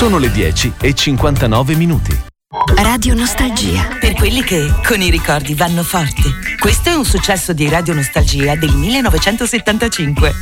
Sono le 10:59. Radio Nostalgia. Per quelli che con i ricordi vanno forti. Questo è un successo di Radio Nostalgia del 1975.